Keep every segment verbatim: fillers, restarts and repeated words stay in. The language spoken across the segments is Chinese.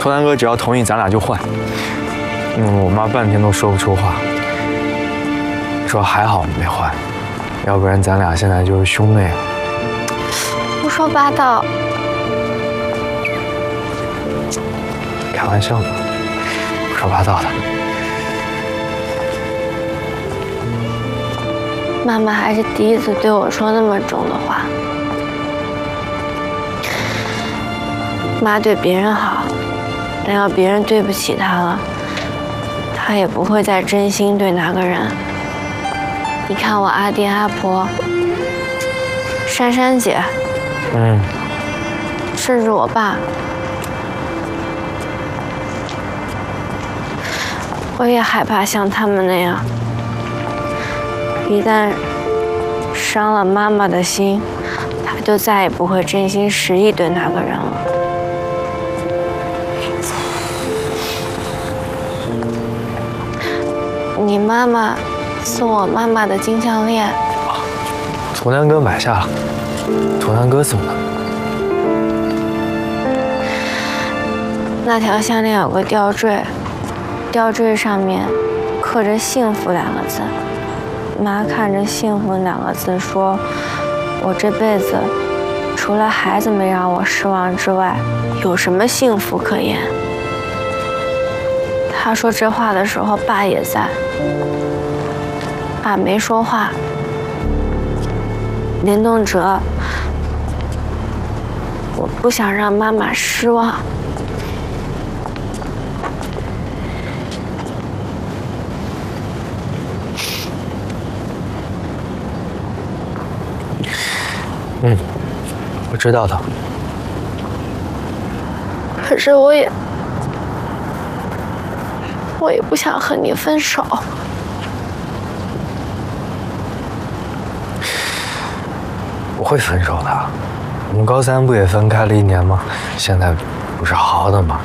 图南哥只要同意，咱俩就换。嗯，我妈半天都说不出话，说还好没换，要不然咱俩现在就是兄妹了。 胡说八道！ 开玩笑嘛，胡说八道的。 妈妈还是第一次对我说那么重的话。妈对别人好，但要别人对不起她了，她也不会再真心对那个人。你看我阿爹阿婆、珊珊姐， 嗯， 甚至我爸，我也害怕像他们那样，一旦伤了妈妈的心，他就再也不会真心实意对那个人了。你妈妈送我妈妈的金项链， 图南哥买下了，图南哥送的。 那条项链有个吊坠，吊坠上面刻着“幸福”两个字。妈看着“幸福”两个字说：“我这辈子除了孩子没让我失望之外，有什么幸福可言？”她说这话的时候，爸也在。爸没说话。林动哲，我不想让妈妈失望。 嗯，我知道的。 可是我也，我也不想和你分手。 不会分手的，我们高三不也分开了一年吗？现在不是好好的吗？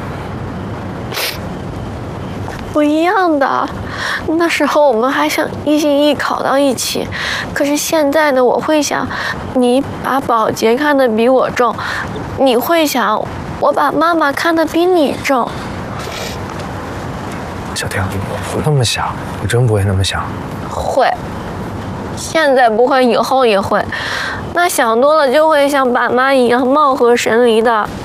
不一样的，那时候我们还想一心一意考到一起，可是现在的我会想，你把保洁看得比我重，你会想我把妈妈看得比你重。 小婷，我不那么想，我真不会那么想。 会，现在不会，以后也会。那想多了就会像爸妈一样貌合神离的。